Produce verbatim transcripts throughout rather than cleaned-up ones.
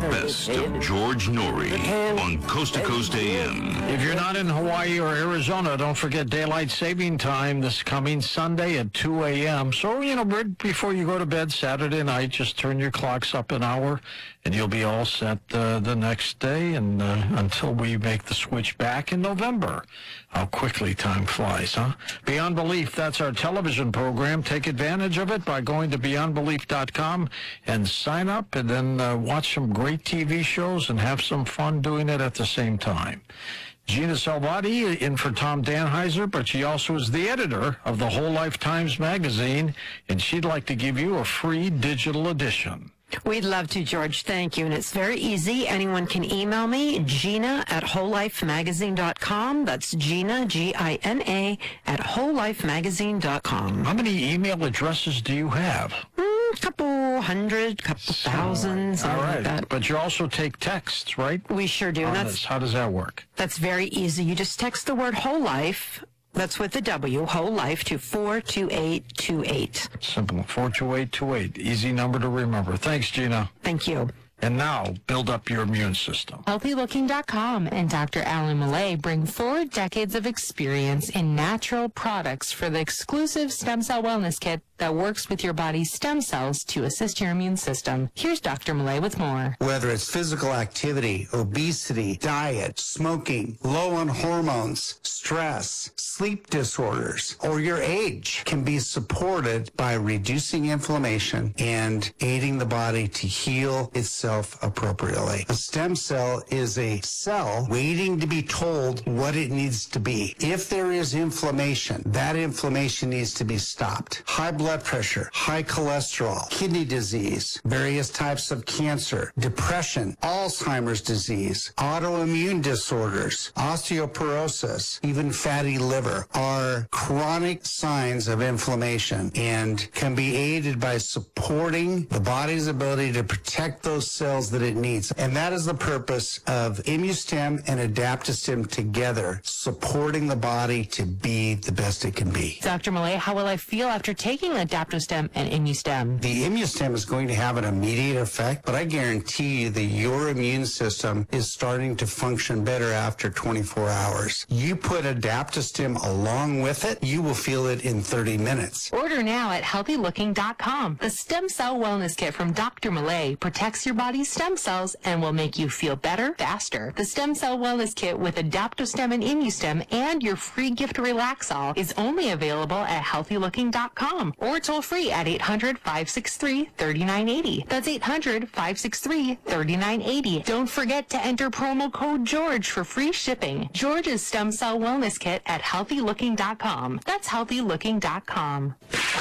best of George Norrie on Coast to Coast A M. If you're not in Hawaii or Arizona, don't forget daylight saving time this coming Sunday at two a.m. So, you know, right before you go to bed Saturday night, just turn your clocks up an hour and you'll be all set uh, the next day and uh, until we make the switch back in November. How quickly time flies, huh? Beyond Belief, that's our television program. Take advantage of it by going to beyond belief dot com and sign up and then uh, watch some great T V shows and have some fun doing it at the same time. Gina Salvati in for Tom Danheiser, but she also is the editor of the Whole Life Times magazine, and she'd like to give you a free digital edition. We'd love to, George. Thank you. And it's very easy. Anyone can email me, Gina at whole life magazine dot com. That's Gina, G I N A, at whole life magazine dot com. How many email addresses do you have? Mm, couple hundred, couple So, thousand, something all right. like that. But you also take texts, right? We sure do. On That's, this. How does that work? that's very easy. You just text the word whole life. That's with the W, whole life, to four two eight two eight. Simple. four two eight two eight. Easy number to remember. Thanks, Gina. Thank you. And now, build up your immune system. healthy looking dot com and Doctor Alan Millay bring four decades of experience in natural products for the exclusive Stem Cell Wellness Kit that works with your body's stem cells to assist your immune system. Here's Doctor Millay with more. Whether it's physical activity, obesity, diet, smoking, low on hormones, stress, sleep disorders, or your age can be supported by reducing inflammation and aiding the body to heal itself appropriately. A stem cell is a cell waiting to be told what it needs to be. If there is inflammation, that inflammation needs to be stopped. High blood pressure, high cholesterol, kidney disease, various types of cancer, depression, Alzheimer's disease, autoimmune disorders, osteoporosis, even fatty liver are chronic signs of inflammation and can be aided by supporting the body's ability to protect those cells that it needs. And that is the purpose of ImmuStem and AdaptoStem together, supporting the body to be the best it can be. Doctor Millay, how will I feel after taking AdaptoStem and ImmuStem? The ImmuStem is going to have an immediate effect, but I guarantee you that your immune system is starting to function better after twenty-four hours. You put AdaptoStem along with it, you will feel it in thirty minutes. Order now at healthy looking dot com. The Stem Cell Wellness Kit from Doctor Millay protects your body's stem cells and will make you feel better faster. The Stem Cell Wellness Kit with AdaptoStem and ImmuStem and your free gift Relaxol is only available at healthy looking dot com or toll free at eight hundred, five six three, three nine eight zero. That's eight hundred, five six three, three nine eight zero. Don't forget to enter promo code George for free shipping. George's Stem Cell Wellness Kit at healthy looking dot com. That's healthy looking dot com.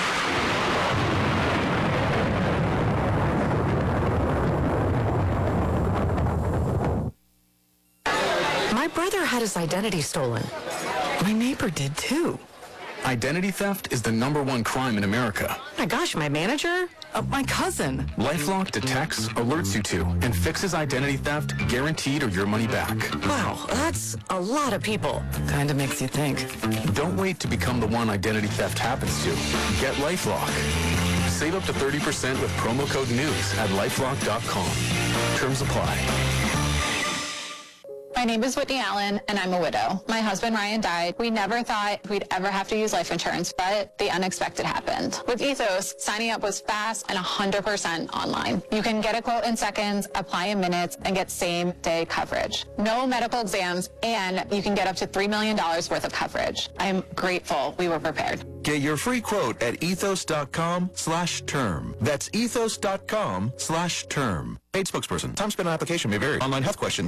My brother had his identity stolen. My neighbor did too. Identity theft is the number one crime in America. My gosh, my manager? Uh, my cousin. LifeLock detects, alerts you to, and fixes identity theft, guaranteed or your money back. Wow, that's a lot of people. Kinda makes you think. Don't wait to become the one identity theft happens to. Get LifeLock. Save up to thirty percent with promo code NEWS at lifelock dot com. Terms apply. My name is Whitney Allen, and I'm a widow. My husband, Ryan, died. We never thought we'd ever have to use life insurance, but the unexpected happened. With Ethos, signing up was fast and one hundred percent online. You can get a quote in seconds, apply in minutes, and get same-day coverage. No medical exams, and you can get up to three million dollars worth of coverage. I am grateful we were prepared. Get your free quote at ethos dot com slash term. That's ethos dot com slash term. Paid spokesperson. Time spent on application may vary. Online health questions